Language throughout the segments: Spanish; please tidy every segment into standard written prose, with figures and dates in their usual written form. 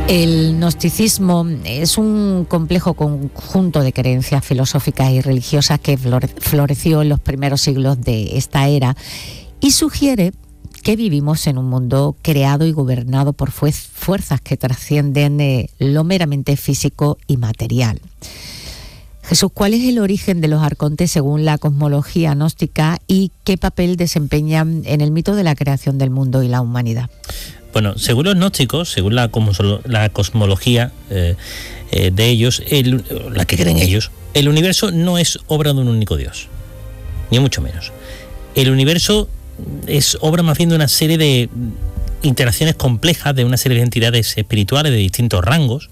El gnosticismo es un complejo conjunto de creencias filosóficas y religiosas que floreció en los primeros siglos de esta era y sugiere que vivimos en un mundo creado y gobernado por fuerzas que trascienden lo meramente físico y material. Jesús, ¿cuál es el origen de los arcontes según la cosmología gnóstica y qué papel desempeñan en el mito de la creación del mundo y la humanidad? Bueno, según los gnósticos, según la cosmología de ellos, la que creen ellos, el universo no es obra de un único Dios, ni mucho menos. El universo es obra más bien de una serie de interacciones complejas de una serie de entidades espirituales de distintos rangos,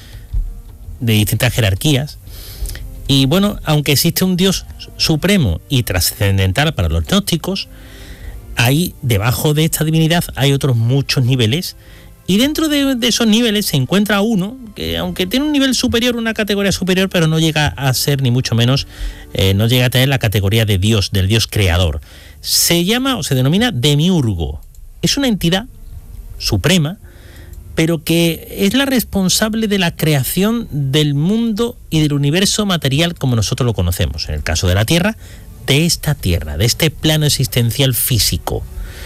de distintas jerarquías. Y bueno, aunque existe un Dios supremo y trascendental para los gnósticos, ahí debajo de esta divinidad hay otros muchos niveles, y dentro de esos niveles se encuentra uno que, aunque tiene un nivel superior, una categoría superior, pero no llega a ser ni mucho menos, no llega a tener la categoría de Dios, del Dios creador. Se llama o se denomina demiurgo. Es una entidad suprema, pero que es la responsable de la creación del mundo y del universo material como nosotros lo conocemos. En el caso de la Tierra, de esta Tierra, de este plano existencial físico.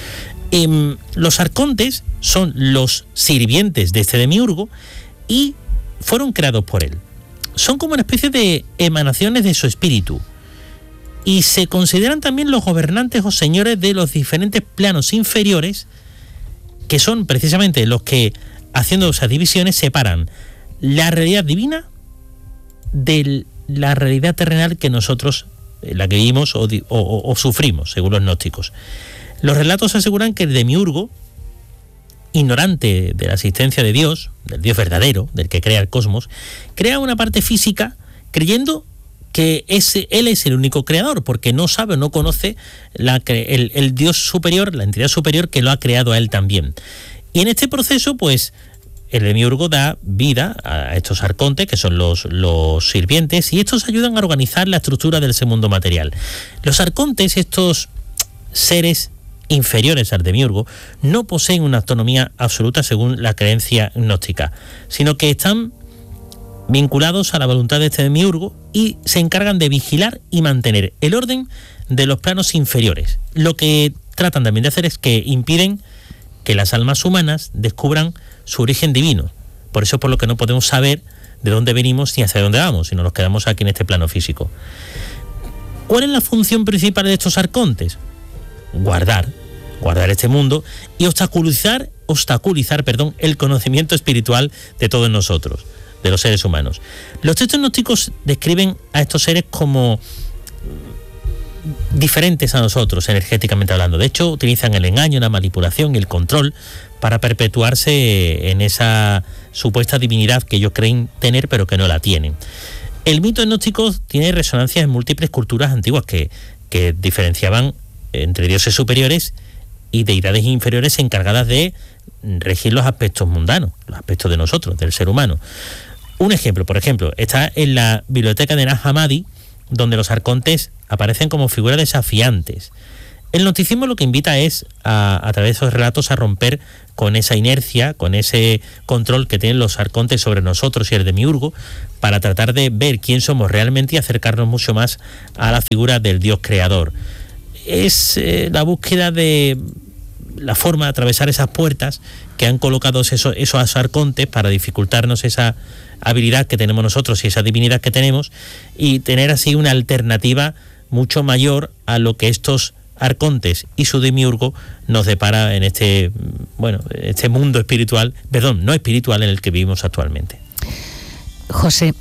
Los arcontes son los sirvientes de este demiurgo y fueron creados por él. Son como una especie de emanaciones de su espíritu y se consideran también los gobernantes o señores de los diferentes planos inferiores, que son precisamente los que, haciendo esas divisiones, separan la realidad divina de la realidad terrenal que nosotros, la que vivimos o sufrimos, según los gnósticos. Los relatos aseguran que el demiurgo, ignorante de la existencia de Dios, del Dios verdadero, del que crea el cosmos, crea una parte física creyendo que él es el único creador, porque no sabe o no conoce el Dios superior, la entidad superior que lo ha creado a él también. Y en este proceso, pues, el demiurgo da vida a estos arcontes, que son los sirvientes, y estos ayudan a organizar la estructura del mundo material. Los arcontes, estos seres inferiores al demiurgo, no poseen una autonomía absoluta según la creencia gnóstica, sino que están vinculados a la voluntad de este demiurgo y se encargan de vigilar y mantener el orden de los planos inferiores. Lo que tratan también de hacer es que impiden que las almas humanas descubran su origen divino. Por eso es por lo que no podemos saber de dónde venimos ni hacia dónde vamos, si no nos quedamos aquí en este plano físico. ¿Cuál es la función principal de estos arcontes? Guardar este mundo y obstaculizar el conocimiento espiritual de todos nosotros, de los seres humanos. Los textos gnósticos describen a estos seres como diferentes a nosotros, energéticamente hablando. De hecho, utilizan el engaño, la manipulación y el control para perpetuarse en esa supuesta divinidad que ellos creen tener, pero que no la tienen. El mito gnóstico tiene resonancias en múltiples culturas antiguas que diferenciaban entre dioses superiores y deidades inferiores encargadas de regir los aspectos mundanos, los aspectos de nosotros, del ser humano. Un ejemplo, por ejemplo, está en la biblioteca de Nag Hammadi, donde los arcontes aparecen como figuras desafiantes. El gnosticismo lo que invita es, a través de esos relatos, a romper con esa inercia, con ese control que tienen los arcontes sobre nosotros y el demiurgo, para tratar de ver quién somos realmente y acercarnos mucho más a la figura del Dios creador. Es la búsqueda de la forma de atravesar esas puertas que han colocado esos arcontes para dificultarnos esa habilidad que tenemos nosotros y esa divinidad que tenemos, y tener así una alternativa mucho mayor a lo que estos arcontes y su demiurgo nos depara en este mundo espiritual, no espiritual, en el que vivimos actualmente. José,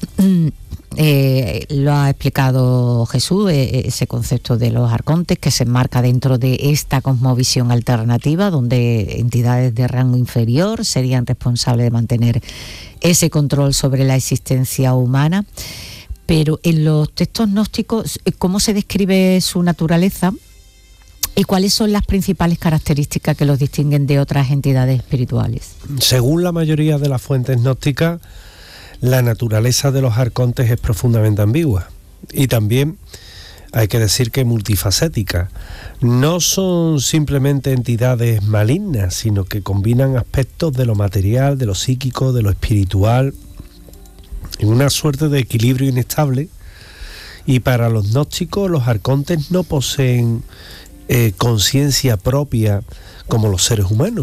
lo ha explicado Jesús, ese concepto de los arcontes que se enmarca dentro de esta cosmovisión alternativa, donde entidades de rango inferior serían responsables de mantener ese control sobre la existencia humana. Pero en los textos gnósticos, ¿cómo se describe su naturaleza y cuáles son las principales características que los distinguen de otras entidades espirituales? Según la mayoría de las fuentes gnósticas, la naturaleza de los arcontes es profundamente ambigua, y también hay que decir que multifacética. No son simplemente entidades malignas, sino que combinan aspectos de lo material, de lo psíquico, de lo espiritual, en una suerte de equilibrio inestable. Y para los gnósticos, los arcontes no poseen conciencia propia como los seres humanos.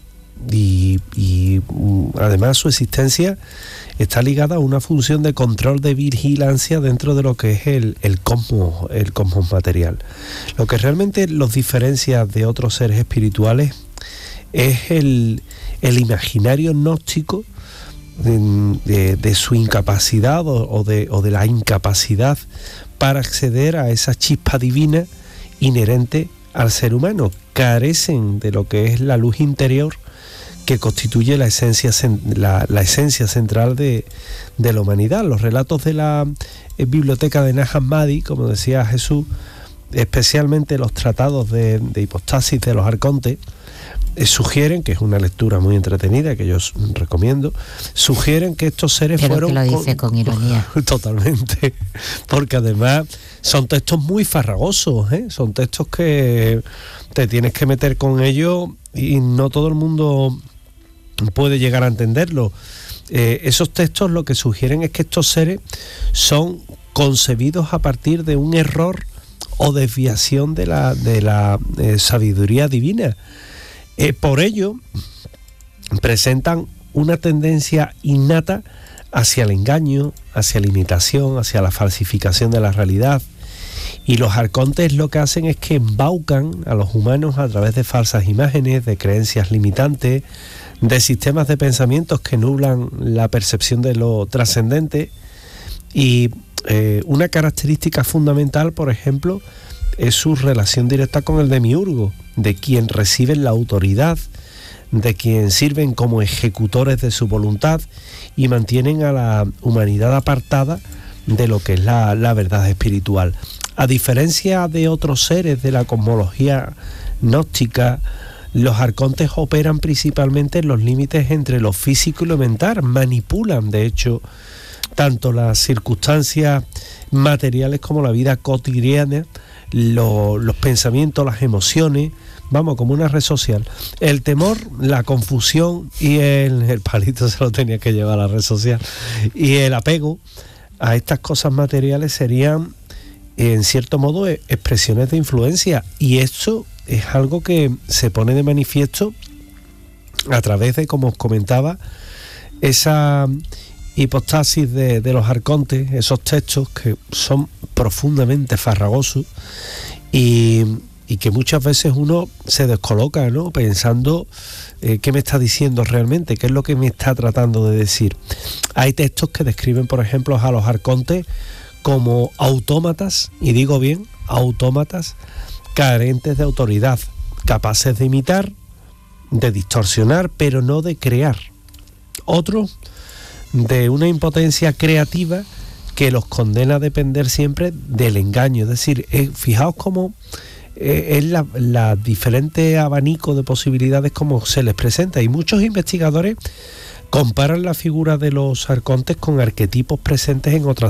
Y además su existencia está ligada a una función de control de vigilancia dentro de lo que es el cosmos material. Lo que realmente los diferencia de otros seres espirituales es el imaginario gnóstico de su incapacidad o de la incapacidad para acceder a esa chispa divina inherente al ser humano. Carecen de lo que es la luz interior que constituye la esencia central de la humanidad. Los relatos de la biblioteca de Nag Hammadi, como decía Jesús, especialmente los tratados de hipostasis de los arcontes, sugieren, que es una lectura muy entretenida que yo recomiendo, sugieren que estos seres fueron... Pero que lo dice con ironía. Totalmente, porque además son textos muy farragosos, son textos que te tienes que meter con ellos y no todo el mundo puede llegar a entenderlo. Esos textos lo que sugieren es que estos seres son concebidos a partir de un error o desviación de la sabiduría divina. Por ello, presentan una tendencia innata hacia el engaño, hacia la imitación, hacia la falsificación de la realidad. Y los arcontes lo que hacen es que embaucan a los humanos a través de falsas imágenes, de creencias limitantes, de sistemas de pensamientos que nublan la percepción de lo trascendente. Y una característica fundamental, por ejemplo, es su relación directa con el demiurgo, de quien reciben la autoridad, de quien sirven como ejecutores de su voluntad y mantienen a la humanidad apartada de lo que es la verdad espiritual. A diferencia de otros seres de la cosmología gnóstica, los arcontes operan principalmente en los límites entre lo físico y lo mental, manipulan de hecho tanto las circunstancias materiales como la vida cotidiana, los pensamientos, las emociones, vamos, como una red social. El temor, la confusión y el palito se lo tenía que llevar a la red social, y el apego a estas cosas materiales serían, en cierto modo, expresiones de influencia, y esto es algo que se pone de manifiesto a través de, como os comentaba, esa hipostasis de los arcontes, esos textos que son profundamente farragosos y que muchas veces uno se descoloca, ¿no?, pensando qué me está diciendo realmente, qué es lo que me está tratando de decir. Hay textos que describen, por ejemplo, a los arcontes como autómatas, y digo bien, autómatas carentes de autoridad, capaces de imitar, de distorsionar, pero no de crear. Otros de una impotencia creativa que los condena a depender siempre del engaño. Es decir, fijaos cómo es la diferente abanico de posibilidades como se les presenta, y muchos investigadores comparan la figura de los arcontes con arquetipos presentes en otras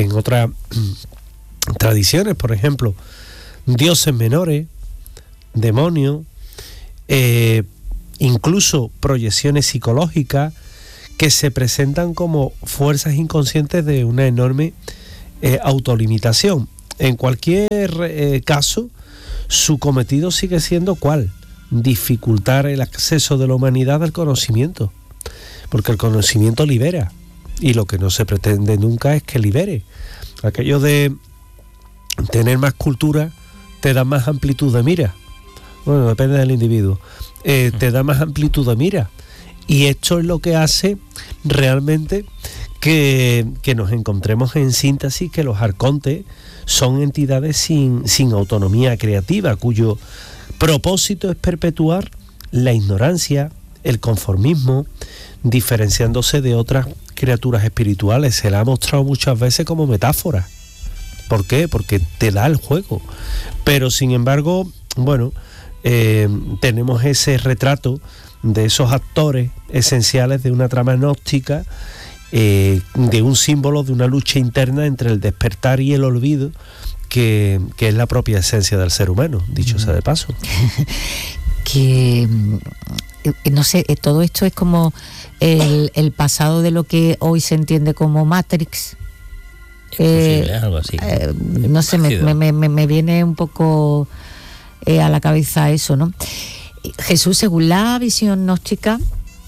tradiciones, por ejemplo, dioses menores, demonios, incluso proyecciones psicológicas que se presentan como fuerzas inconscientes de una enorme autolimitación. En cualquier caso, su cometido sigue siendo ¿cuál? Dificultar el acceso de la humanidad al conocimiento, porque el conocimiento libera, y lo que no se pretende nunca es que libere. Aquello de tener más cultura te da más amplitud de mira. Bueno, depende del individuo. Te da más amplitud de mira. Y esto es lo que hace realmente que nos encontremos en síntesis que los arcontes son entidades sin autonomía creativa, cuyo propósito es perpetuar la ignorancia, el conformismo, diferenciándose de otras criaturas espirituales. Se la ha mostrado muchas veces como metáfora. ¿Por qué? Porque te da el juego. Pero sin embargo, bueno, tenemos ese retrato de esos actores esenciales de una trama gnóstica, de un símbolo de una lucha interna entre el despertar y el olvido, que es la propia esencia del ser humano, dicho sea de paso. Que no sé, todo esto es como el pasado de lo que hoy se entiende como Matrix. Es posible, algo así. No sé, me viene un poco a la cabeza eso, ¿no? Jesús, según la visión gnóstica,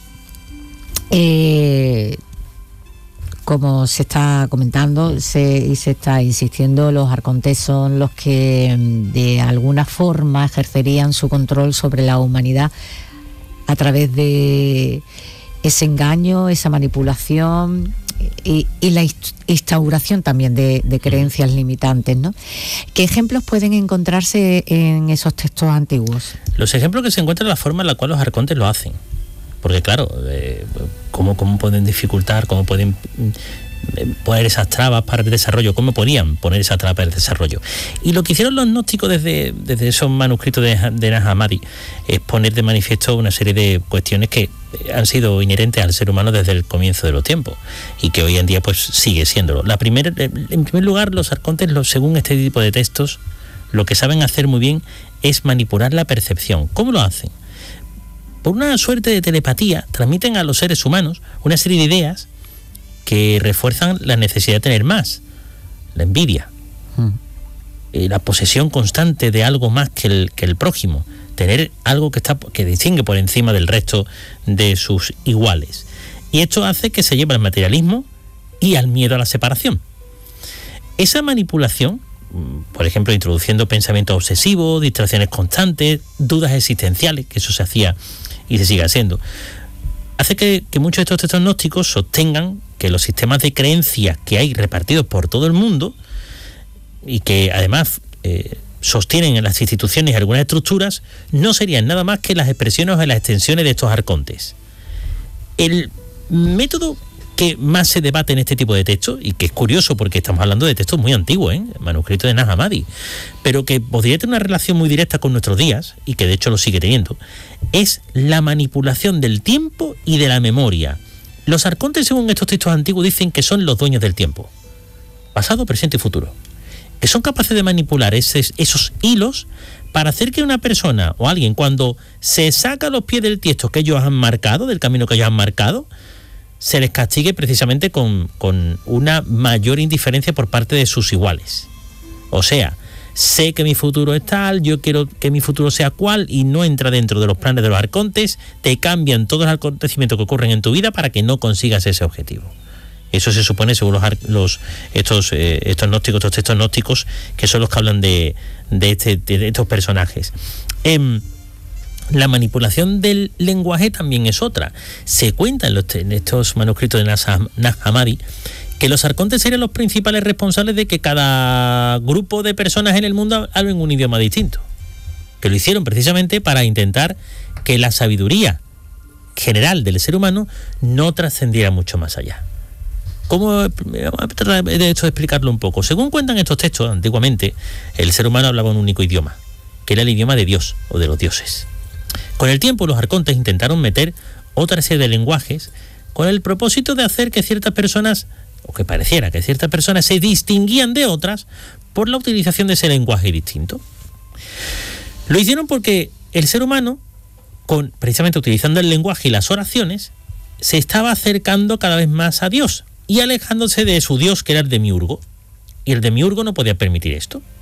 como se está comentando y se está insistiendo, los arcontes son los que de alguna forma ejercerían su control sobre la humanidad a través de ese engaño, esa manipulación y la instauración también de creencias limitantes, ¿no? ¿Qué ejemplos pueden encontrarse en esos textos antiguos? Los ejemplos que se encuentran en la forma en la cual los arcontes lo hacen. Porque claro, ¿cómo pueden dificultar, cómo pueden poner esas trabas para el desarrollo? ¿Cómo podían poner esas trabas para el desarrollo? Y lo que hicieron los gnósticos desde esos manuscritos de Nag Hammadi es poner de manifiesto una serie de cuestiones que han sido inherentes al ser humano desde el comienzo de los tiempos y que hoy en día pues sigue siéndolo. En primer lugar, los arcontes, según este tipo de textos, lo que saben hacer muy bien es manipular la percepción. ¿Cómo lo hacen? Por una suerte de telepatía, transmiten a los seres humanos una serie de ideas que refuerzan la necesidad de tener más, la envidia, la posesión constante de algo más que el prójimo, tener algo que distingue por encima del resto de sus iguales. Y esto hace que se lleve al materialismo y al miedo a la separación. Esa manipulación, por ejemplo, introduciendo pensamientos obsesivos, distracciones constantes, dudas existenciales, que eso se hacía y se sigue haciendo, hace que muchos de estos textos gnósticos sostengan que los sistemas de creencias que hay repartidos por todo el mundo y que además sostienen en las instituciones algunas estructuras no serían nada más que las expresiones o las extensiones de estos arcontes. El método que más se debate en este tipo de textos, y que es curioso porque estamos hablando de textos muy antiguos, manuscritos de Nag Hammadi, pero que podría tener una relación muy directa con nuestros días, y que de hecho lo sigue teniendo, es la manipulación del tiempo y de la memoria. Los arcontes, según estos textos antiguos, dicen que son los dueños del tiempo, pasado, presente y futuro, que son capaces de manipular esos hilos para hacer que una persona o alguien, cuando se saca los pies del tiesto que ellos han marcado, del camino que ellos han marcado, se les castigue precisamente con una mayor indiferencia por parte de sus iguales. O sea, sé que mi futuro es tal, yo quiero que mi futuro sea cual, y no entra dentro de los planes de los arcontes, te cambian todos los acontecimientos que ocurren en tu vida para que no consigas ese objetivo. Eso se supone, según estos gnósticos, estos textos gnósticos, que son los que hablan de estos personajes. La manipulación del lenguaje también es otra. Se cuenta en estos manuscritos de Nag Hammadi que los arcontes serían los principales responsables de que cada grupo de personas en el mundo hablen un idioma distinto. Que lo hicieron precisamente para intentar que la sabiduría general del ser humano no trascendiera mucho más allá. Vamos a tratar de esto de explicarlo un poco. Según cuentan estos textos, antiguamente el ser humano hablaba un único idioma, que era el idioma de Dios o de los dioses. Con el tiempo los arcontes intentaron meter otra serie de lenguajes con el propósito de hacer que ciertas personas, o que pareciera que ciertas personas se distinguían de otras por la utilización de ese lenguaje distinto. Lo hicieron porque el ser humano, precisamente utilizando el lenguaje y las oraciones, se estaba acercando cada vez más a Dios y alejándose de su Dios, que era el demiurgo. Y el demiurgo no podía permitir esto.